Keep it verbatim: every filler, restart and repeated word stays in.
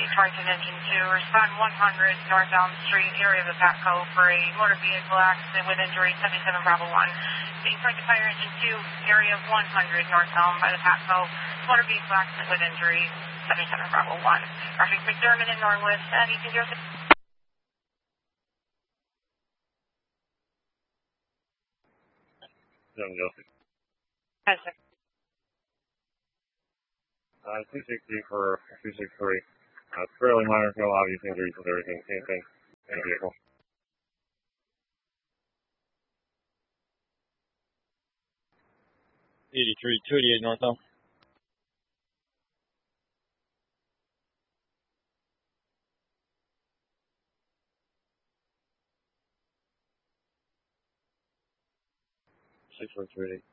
Triton Engine two, respond one hundred North Elm Street, area of the Patco for a motor vehicle accident with injury, seventy-seven Bravo one. The Triton Fire Engine two, area of one hundred North Elm by the Patco, motor vehicle accident with injury, seventy-seven Bravo one. Traffic McDermott in Northwest, and you can go to... Seven Joseph. Yes, sir. Uh, two sixty for two sixty-three. Uh, fairly minor, no obvious injuries with everything. Same thing. Same vehicle. eighty-three, two eighty-eight North Elm. six one three eight.